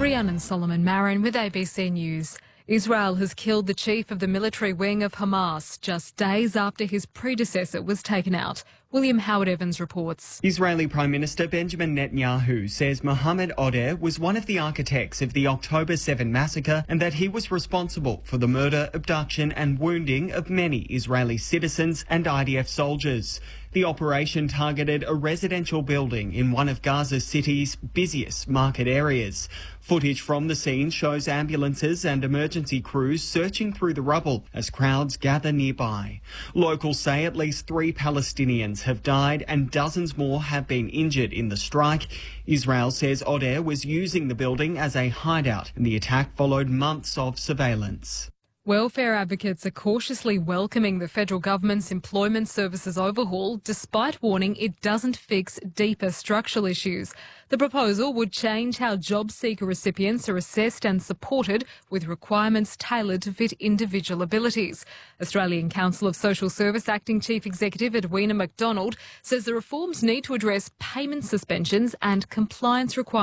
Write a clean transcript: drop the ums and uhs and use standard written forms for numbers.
Rhiannon Solomon Marin with ABC News. Israel has killed the chief of the military wing of Hamas just days after his predecessor was taken out. William Howard Evans reports. Israeli Prime Minister Benjamin Netanyahu says Mohammed Odeh was one of the architects of the October 7 massacre and that he was responsible for the murder, abduction and wounding of many Israeli citizens and IDF soldiers. The operation targeted a residential building in one of Gaza City's busiest market areas. Footage from the scene shows ambulances and emergency crews searching through the rubble as crowds gather nearby. Locals say at least 3 Palestinians have died and dozens more have been injured in the strike. Israel says Odeh was using the building as a hideout and the attack followed months of surveillance. Welfare advocates are cautiously welcoming the federal government's employment services overhaul, despite warning it doesn't fix deeper structural issues. The proposal would change how job seeker recipients are assessed and supported, with requirements tailored to fit individual abilities. Australian Council of Social Service Acting Chief Executive Edwina McDonald says the reforms need to address payment suspensions and compliance requirements.